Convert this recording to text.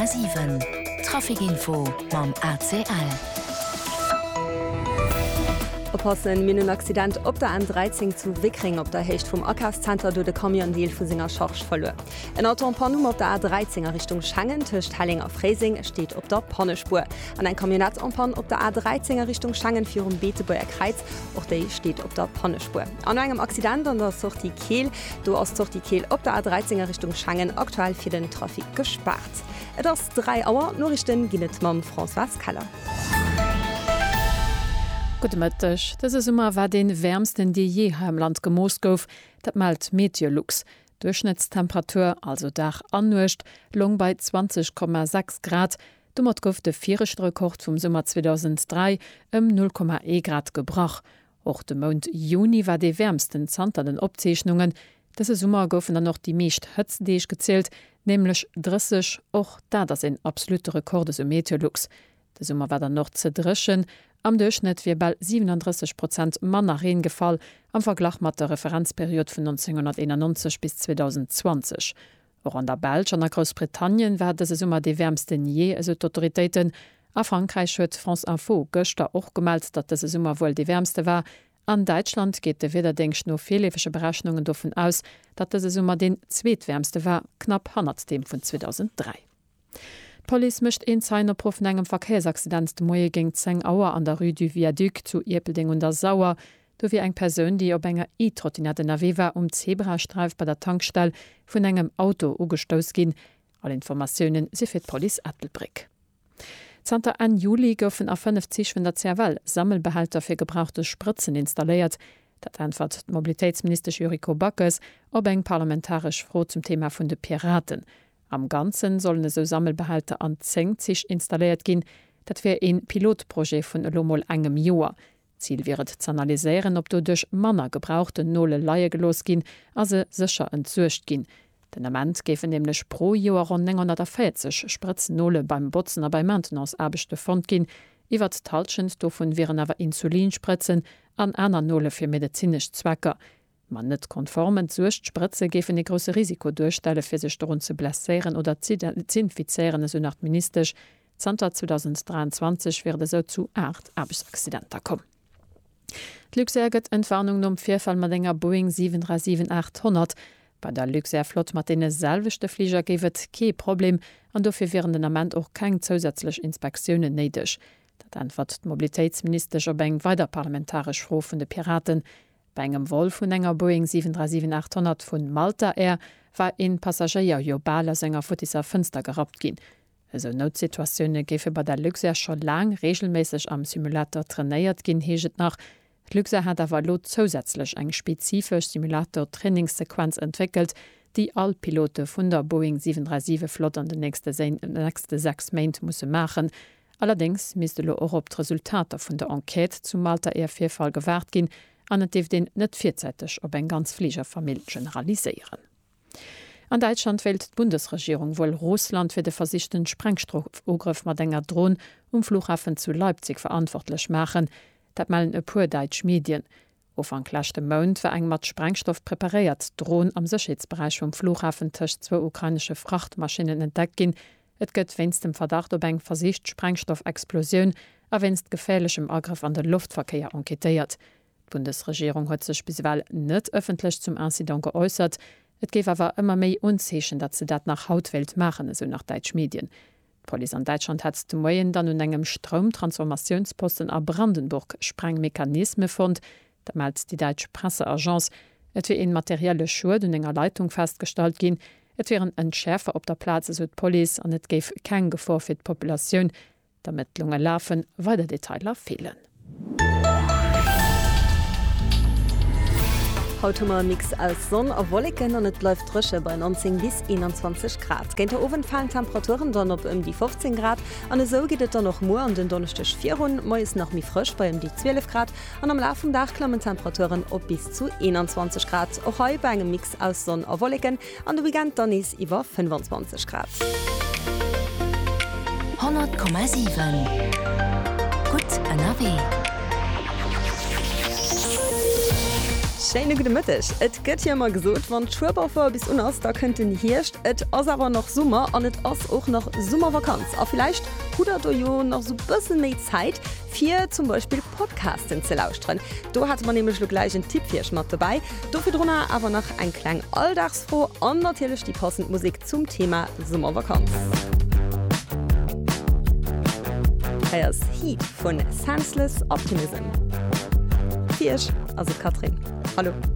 100,7 Trafikinfo mam ACL. Oppassen min Accident op der N13 zu Wickring op der Hecht vum Ackerscenter do de Kamiondeel vu Singer Schorch verlor. En Auto an Panum op der A13er Richtung Schangen töcht Hellinger Fräsing steht op der Pannespur. An ein Kamionatsampan op der A13er Richtung Schangen fir um Beetebuer Kreiz och déi steht op der Pannespur. An engem Accident an der Sortie Kehl, do ass Sortie Kehl op der A13er Richtung Schangen aktuell fir den Trafik gespart. Et ass 3 Auer Norrichten ginnet mam François Kaller. Gutmëttech, dat is immer war den wärmsten Di je ha im Land gemoost gouf, dat malt Meteorlux. Durchschnittstemperatur, also Dach annuecht, long bei 20,6 Grad. Dummert gouf de Vierestrekord vum Sommer 2003 0,1 Grad gebrach. Och de Mond Juni war de wärmsten Zanter den Opzeichnungen. Dese Summer goufen dann noch die meescht Hëtzendeeg gezählt, nämlich 30 och da das en absolute Rekorde so Meteorlux. De Summer war dann noch ze dreschen. Am Durchschnitt wie bald 37% Mann Reengefall am Verglach mat der Referenzperiode von 1991 bis 2020. Auch an der Belg an der Großbritannien war das immer die wärmsten je also Autoritäten. A Frankreich huet France Info Göster auch gemeldet, dat das immer wohl die wärmste war. An Deutschland geht de wederdenkt nur viellefische Berechnungen davon aus, dat das immer den zweitwärmste war, knapp 100 dem von 2003. Police mischt in seiner Prof engem Verkehrsaccident de Moie ging 10 Auer an der Rue du Viaduc zu Irpelding und der Sauer, do wie eng Person, die op enger E-Trottinette NRW war Zebrastreif bei der Tankstelle vun engem Auto ugestoss gin. Alle Informationen se fir Police Ettelbrick. Zter an Juli goufen a 50 vun der CRL Sammelbehalter fir gebrauchte Spritzen installiert. Dat antwort Mobilitätsminister Juriko Backes op eng parlamentarisch froh zum Thema vun de Piraten. Am Ganzen sollen so Sammelbehalter an 10 installiert gin, dat wär ein Pilotprojekt vun Lomol engem Joer. Ziel wäret zu analysieren, ob du durch Manner gebrauchte Nole Laie gelos gin, as se sicher entzucht gin. Den Amment gefen nämlich pro Joer an 940 Spritzennole beim Botzen a bei Maintenance abechte Fond gin, iwwer talschend davon wären awer Insulinspritzen an einer Nole fir medizinisch Zwecker. Man net konformen Zuchtspritze gefen e grosse Risiko durchstelle fir sech run ze blessieren oder zinfizieren so nach ministerisch. Zter 2023 werde so zu 8 Abaccidenter kommen. Luxerget Entwarnung um Vierfall mat enger Boeing 737-800. Bei der Luxerflot mat dene selvechte Flieger gewet ke Problem, an dofir wären den Amment auch kein zusätzlich Inspektionen neidech. Dat antwort Mobilitätsminister op eng weiter parlamentarisch froh vun de Piraten. Bei engem Vol vun enger Boeing 737-800 vun Malta Air war en Passagier Jobaler Sänger Futisser Fenster gerat gin. Also Notsituationune gefe bei der Luxer schon lang regelmäßig am Simulator trainéiert gin heget nach. Luxer hat awer lo zusätzlich eng spezifisch Simulator-Trainingssequenz entwickelt, die all Pilote vun der Boeing 737 Flot an de nächste 6 Main musssse machen. Allerdings misste lo auch op d Resultater vun der Enquete zu Malta Air 4 Fall gewahrt gin, an deef den net vierzeitig op eng ganz Fliegerfamilie generaliseieren. An Deutschland wählt die Bundesregierung wohl Russland für den versichten Sprengstoffangriff mat enger Drohn Flughafen zu Leipzig verantwortlich machen. Dat malen e puer Deutsch Medien. Ofang klachte Mount war eng mat Sprengstoff präpariert Drohn am Sicherheitsbereich vom Flughafen tisch 2 ukrainische Frachtmaschinen entdeckt gin. Et gëtt wennst dem Verdacht op eng versicht Sprengstoffexplosion, a wennst gefährlichem Angriff an den Luftverkehr enquetiert. Die Bundesregierung hat sich bisweilen net öffentlich zum Incident geäußert. Et gef awer immer méi unzeechen, dat ze dat nach Hautwelt machen, so nach Deutsch Medien. Police an Deutschland hat de Moien dann un engem Stromtransformationsposten a Brandenburg Sprengmechanisme fand, da meldt die Deutsche Presseagenz. Et wie en materielle Schuld und enger Leitung festgestalt gin, et wären Entschärfer op der Platz so Police an et geif kein Gefahr fir d Populationun, damit Lunge laufen, weil der Detailer fehlen. Hautmmer Mix aus Sonn a Wolken an et läuft Rëche bei 19 bis 21 Grad. Géint der Owen fallen Temperaturen dann op die 15 Grad. An so gehtt dann noch Mo an den Donnerstech 4 Moi is noch mi frisch bei die 12 Grad. An am Laufen Dach klammen Temperaturen op bis zu 21 Grad. Och heu bei engem Mix aus Sonn a Wolken an de Weekend dann is iwwer 25 Grad. 100,7 Gut NRW. Schöne gute Mittag. Et gëtt ja immer gesot, wann Schwbaufer bis unass da könnten hircht, et ass aber noch Summer an et ass auch noch Summervakanz. A vielleicht huder du jo noch so bëssen méi Zeit fir zum Beispiel Podcasten ze lausren. Do hat man nämlich gleich einen Tipp fir Schmat dabei. Dofir drunner aber noch ein Klang alldagsfroh an natürlich die passend Musik zum Thema Summervakanz. Heiers Heat von Senseless Optimism. Firsch, also Katrin. Hallo.